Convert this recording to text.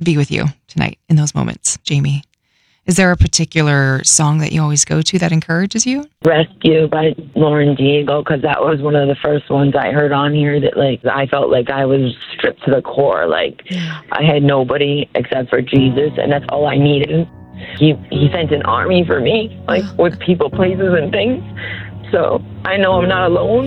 be with you tonight in those moments, Jamie. Is there a particular song that you always go to that encourages you? Rescue by Lauren Diego, because that was one of the first ones I heard on here that, like, I felt like I was stripped to the core. Like, I had nobody except for Jesus, and that's all I needed. He sent an army for me, like, with people, places, and things. So I know I'm not alone.